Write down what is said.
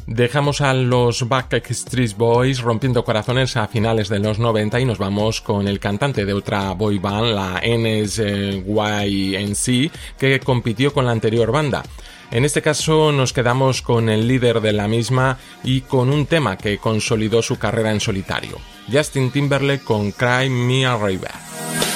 Dejamos a los Backstreet Boys rompiendo corazones a finales de los 90 y nos vamos con el cantante de otra boy band, la NSYNC, que compitió con la anterior banda. En este caso nos quedamos con el líder de la misma y con un tema que consolidó su carrera en solitario, Justin Timberlake con Cry Me a River.